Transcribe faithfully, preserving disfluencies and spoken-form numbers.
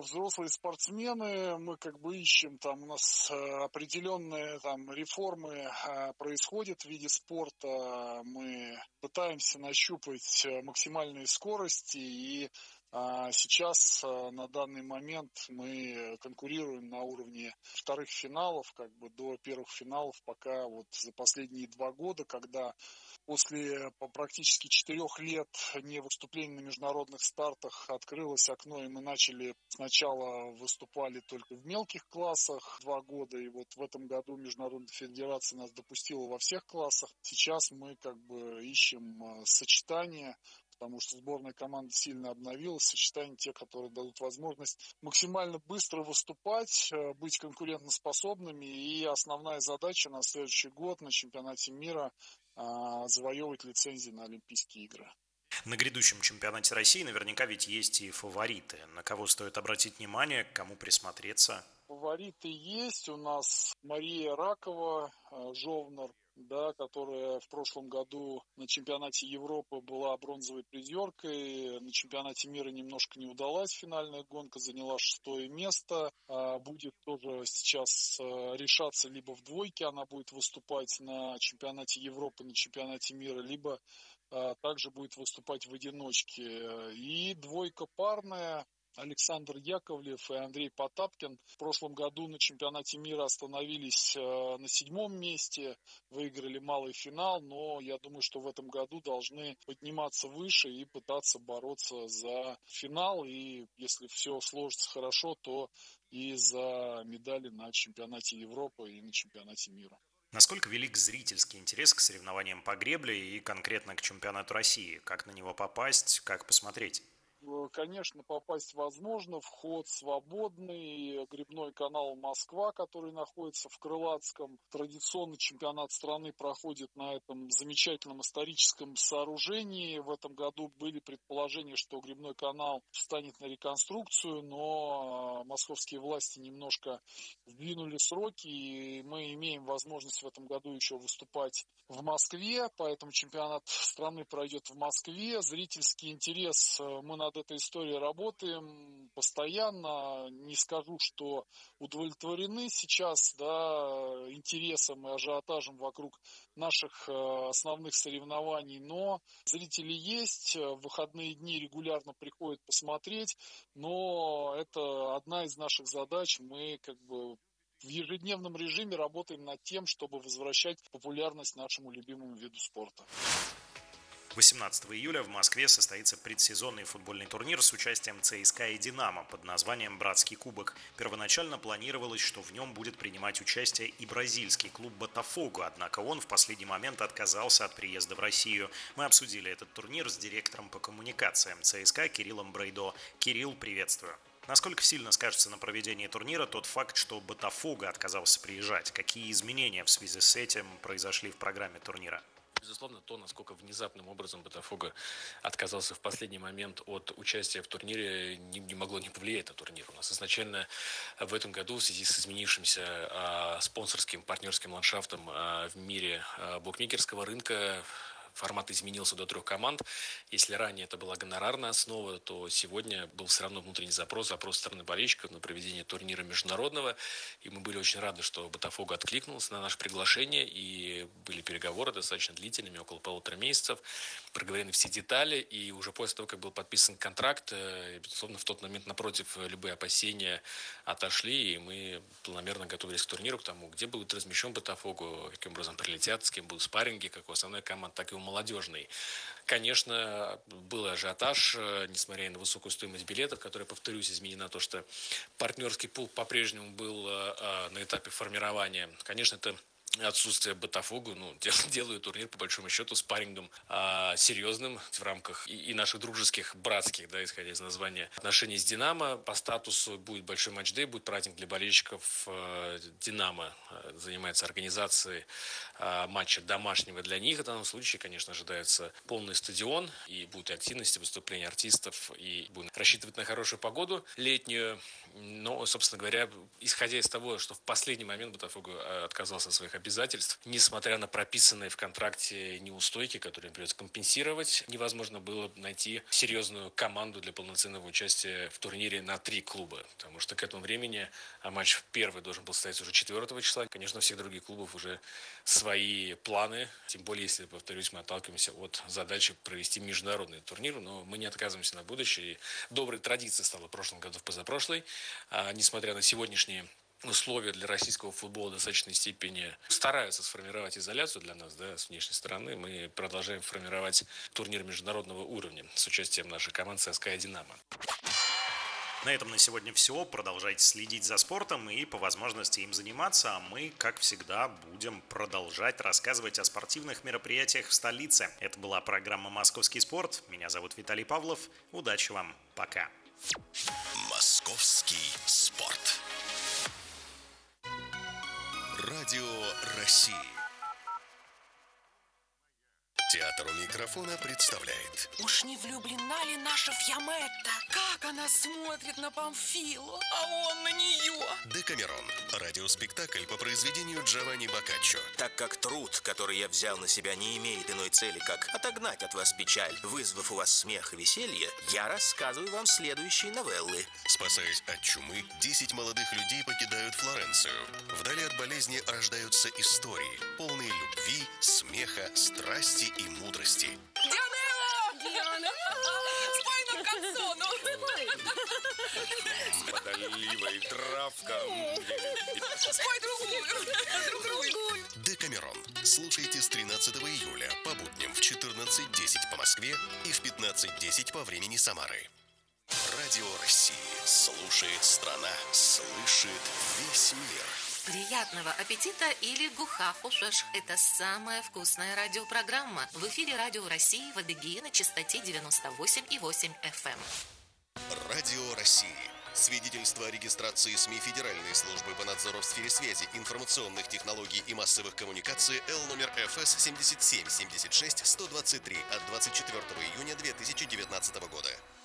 взрослые спортсмены, мы как бы ищем, там у нас определенные там реформы происходят в виде спорта, мы пытаемся нащупать максимальные скорости, и сейчас на данный момент мы конкурируем на уровне вторых финалов, как бы до первых финалов, пока вот за последние два года, когда после практически четырех лет не выступлений на международных стартах открылось окно, и мы начали сначала выступали только в мелких классах два года, и вот в этом году Международная федерация нас допустила во всех классах. Сейчас мы как бы ищем сочетание, потому что сборная команда сильно обновилась, сочетание тех, которые дадут возможность максимально быстро выступать, быть конкурентоспособными, и основная задача на следующий год на чемпионате мира завоевывать лицензии на Олимпийские игры. На грядущем чемпионате России наверняка ведь есть и фавориты. На кого стоит обратить внимание, к кому присмотреться? Фавориты есть. У нас Мария Ракова, Жовнар, да, которая в прошлом году на чемпионате Европы была бронзовой призеркой. На чемпионате мира немножко не удалась финальная гонка, заняла шестое место. Будет тоже сейчас решаться либо в двойке, она будет выступать на чемпионате Европы, на чемпионате мира, либо также будет выступать в одиночке. И двойка парная. Александр Яковлев и Андрей Потапкин в прошлом году на чемпионате мира остановились на седьмом месте, выиграли малый финал, но я думаю, что в этом году должны подниматься выше и пытаться бороться за финал, и если все сложится хорошо, то и за медали на чемпионате Европы и на чемпионате мира. Насколько велик зрительский интерес к соревнованиям по гребле и конкретно к чемпионату России? Как на него попасть, как посмотреть? Конечно, попасть возможно, вход свободный, гребной канал «Москва», который находится в Крылатском. Традиционный чемпионат страны проходит на этом замечательном историческом сооружении. В этом году были предположения, что гребной канал встанет на реконструкцию, но московские власти немножко сдвинули сроки, и мы имеем возможность в этом году еще выступать в Москве, поэтому чемпионат страны пройдет в Москве. Зрительский интерес, мы над этой историей работаем постоянно. Не скажу, что удовлетворены сейчас, да, интересом и ажиотажем вокруг наших основных соревнований, но зрители есть, в выходные дни регулярно приходят посмотреть, но это одна из наших задач. Мы как бы в ежедневном режиме работаем над тем, чтобы возвращать популярность нашему любимому виду спорта. восемнадцатого июля в Москве состоится предсезонный футбольный турнир с участием ЦСКА и Динамо под названием «Братский кубок». Первоначально планировалось, что в нем будет принимать участие и бразильский клуб «Ботафого», однако он в последний момент отказался от приезда в Россию. Мы обсудили этот турнир с директором по коммуникациям ЦСКА Кириллом Брейдо. Кирилл, приветствую. Насколько сильно скажется на проведении турнира тот факт, что «Ботафого» отказался приезжать? Какие изменения в связи с этим произошли в программе турнира? Безусловно, то, насколько внезапным образом «Ботафого» отказался в последний момент от участия в турнире, не, не могло не повлиять на турнир. У нас изначально в этом году в связи с изменившимся а, спонсорским партнерским ландшафтом а, в мире а, букмекерского рынка формат изменился до трех команд. Если ранее это была гонорарная основа, то сегодня был все равно внутренний запрос, запрос стороны болельщиков на проведение турнира международного. И мы были очень рады, что «Ботафого» откликнулся на наше приглашение. И были переговоры достаточно длительными, около полутора месяцев. Проговорены все детали. И уже после того, как был подписан контракт, безусловно, в тот момент, напротив, любые опасения отошли. И мы планомерно готовились к турниру, к тому, где будет размещен «Ботафого», каким образом прилетят, с кем будут спарринги, как у основной команды, так и у молодежной. Конечно, был ажиотаж, несмотря на высокую стоимость билетов, которая, повторюсь, изменена то, что партнерский пул по-прежнему был на этапе формирования. Конечно, это отсутствие «Ботафого», ну, делаю турнир, по большому счету, спаррингом а, серьезным в рамках и, и наших дружеских, братских, да, исходя из названия, отношений с «Динамо». По статусу будет большой матч-дэй, будет праздник для болельщиков. «Динамо» занимается организацией а, матча домашнего для них. В данном случае, конечно, ожидается полный стадион, и будет активность, выступления артистов, и будем рассчитывать на хорошую погоду летнюю. Но, собственно говоря, исходя из того, что в последний момент Ботафого отказался от своих обязательств, несмотря на прописанные в контракте неустойки, которые им придется компенсировать, невозможно было найти серьезную команду для полноценного участия в турнире на три клуба. Потому что к этому времени матч первый должен был состояться уже четвёртого числа. Конечно, у всех других клубов уже свои планы. Тем более, если, повторюсь, мы отталкиваемся от задачи провести международный турнир. Но мы не отказываемся на будущее. И доброй традицией стало в прошлом году, в позапрошлый. А, несмотря на сегодняшние условия для российского футбола в достаточной степени стараются сформировать изоляцию для нас, да, с внешней стороны. Мы продолжаем формировать турнир международного уровня с участием нашей команд ЦСКА и «Динамо». На этом на сегодня все. Продолжайте следить за спортом и по возможности им заниматься. А мы, как всегда, будем продолжать рассказывать о спортивных мероприятиях в столице. Это была программа «Московский спорт». Меня зовут Виталий Павлов. Удачи вам. Пока. Московский спорт. Радио России. Театр у микрофона представляет. Уж не влюблена ли наша Фьяметта? Как она смотрит на Памфилу, а он на нее. Декамерон. Радиоспектакль по произведению Джованни Боккаччо. Так как труд, который я взял на себя, не имеет иной цели, как отогнать от вас печаль, вызвав у вас смех и веселье, я рассказываю вам следующие новеллы. Спасаясь от чумы, десять молодых людей покидают Флоренцию. Вдали от болезни рождаются истории, полные любви, смеха, страсти и мудрости. Диана! Диана! Спой нам канцону! Подоливай травка. Спой другую! Другую! Декамерон. Слушайте с тринадцатого июля по будням в четырнадцать десять по Москве и в пятнадцать десять по времени Самары. Радио России. Слушает страна. Слышит весь мир. Приятного аппетита или гухафушеш. Это самая вкусная радиопрограмма. В эфире Радио России в Адыгее на частоте девяносто восемь и восемь эф эм. Радио России. Свидетельство о регистрации СМИ Федеральной службы по надзору в сфере связи, информационных технологий и массовых коммуникаций Л номер эф эс семь семь семь шесть сто двадцать три от двадцать четвёртого июня две тысячи девятнадцатого года.